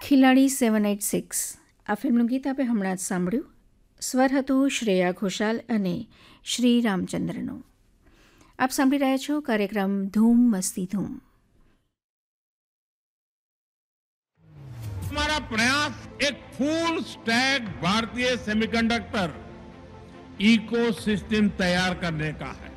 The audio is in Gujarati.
ખિલાડી 786 આ ફિલ્મનું ગીત આપણે હમણાં જ સાંભળ્યું. સ્વર હતો શ્રેયા ઘોષાલ અને શ્રી રામચંદ્રનો. આપ સાંભળી રહ્યા છો કાર્યક્રમ ધૂમ મસ્તી ધૂમ. हमारा प्रयास एक फुल स्टैक भारतीय सेमीकंडक्टर इकोसिस्टम तैयार करने का है.